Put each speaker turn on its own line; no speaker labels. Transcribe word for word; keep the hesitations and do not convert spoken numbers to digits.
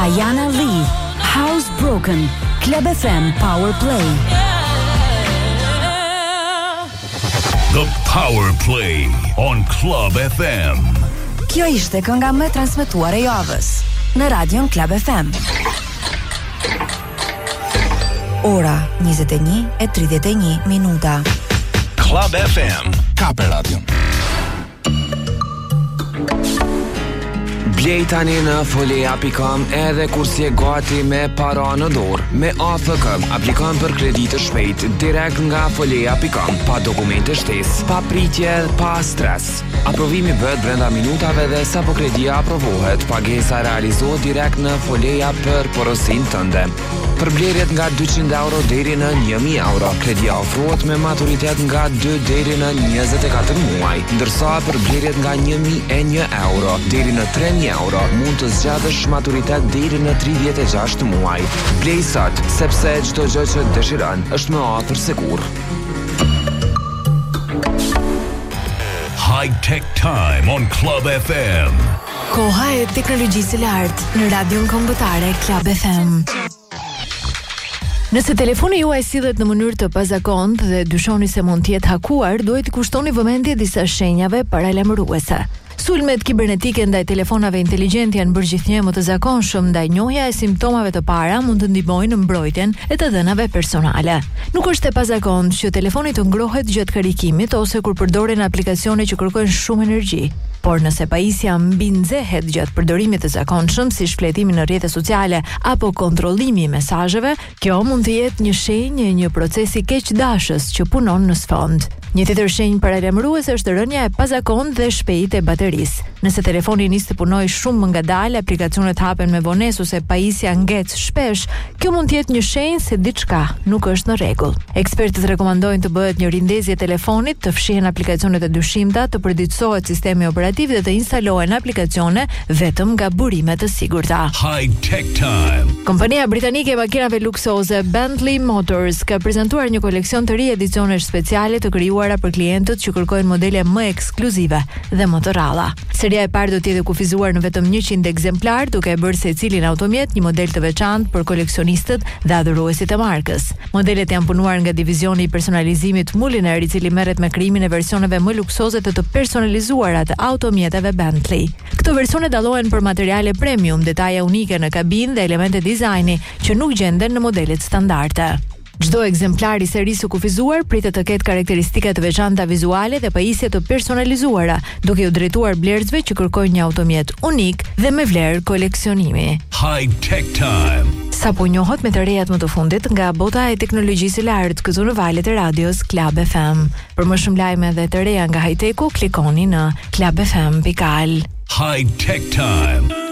Diana Lee, Housebroken, Club F M Power Play.
The Power Play on Club F M.
Kjo ishte kënga më transmetuar e javës në radion Club F M. Ora njëzet e një e tridhjetë e një minuta.
Club F M. Kape radion.
Blej tani në folea punkt com edhe kur si e gati me para në dorë. Me A F K, aplikon për kreditë shpejt, direkt nga folea punkt com, pa dokumente shtesë, pa pritje, pa stres. Aprovimi bëhet brenda minutave dhe sa po kredia aprovohet, pagesa realizohet direkt në folea për porosin tënde. Për blerjet nga dyqind euro deri në një mijë euro, kredia ofrohet me maturitet nga dy deri në njëzet e katër muaj, ndërsa për blerjet nga një mijë e një euro deri në tre mijë euro mund të zgjatësh maturitet deri në tridhjetë e gjashtë muaj. Blej sot, sepse çdo gjë që dëshiron është më afër sigur.
High Tech Time on Club F M.
Koha e teknologjisë së lartë në radion kombëtare Club F M. Nëse telefoni juaj sillet në mënyrë të pazakontë dhe dyshoni se mund të jetë hakuar, duhet të kushtoni vëmendje disa shenjave paralajmëruese. Sulmet kibernetike ndaj telefonave inteligjent janë bërë gjithnjë më të zakonshëm, ndaj njohja e simptomave të para mund të ndihmojnë në mbrojtjen e të dhënave personale. Nuk është e pazakontë që telefoni të ngrohet gjatë karikimit ose kur përdoren aplikacione që kërkojnë shumë energji. Por nëse pajisja mbi nxehet gjatë përdorimit të zakonshëm, si shfletimi në rrjete sociale apo kontrollimi i mesazheve, kjo mund të jetë një shenjë e një procesi keqdashës që punon në sfond. Një tjetër shenjë paralajmëruese është rënja e pazakontë dhe shpejtë e baterisë. Nëse telefoni nis të punojë shumë më ngadalë, aplikacionet hapen me vonesë ose pajisja ngec shpesh, kjo mund të jetë një shenjë se diçka nuk është në rregull. Ekspertët rekomandojnë të bëhet një rindezje telefonit, të fshihen aplikacionet e dyshimta, të përditësohet sistemi operativ dhe të instalohen aplikacione vetëm nga burime të sigurta.
High Tech Time.
Kompania britanike e makinave luksoze Bentley Motors ka prezantuar një koleksion të ri edicionesh speciale të krijuara për klientët që kërkojnë modele më ekskluzive dhe më të ralla. Seria e parë do të jetë kufizuar në vetëm njëqind ekzemplar, duke e bërë secilin automjet një model të veçantë për koleksionistët dhe adhuruesit e markës. Modelet janë punuar nga divizioni i personalizimit Mulliner, i cili merret me krijimin e versioneve më luksoze të të personalizuara të automjeteve Bentley. Këto versione dallohen për materiale premium, detaje unike në kabinë dhe elemente dizajni që nuk gjenden në modelet standarde. Çdo ekzemplar i serisë së kufizuar pritet të ketë karakteristika të veçanta vizuale dhe pajisje të personalizuara, duke u drejtuar blerësve që kërkojnë një automjet unik dhe me vlerë koleksionimi.
High Tech Time.
Sapo njohët me të rejat më të fundit nga bota e teknologjisë së lartë këtu në valët e radios Club F M. Për më shumë lajme dhe të reja nga high-techu, klikoni në club f m pikal.
High Tech Time.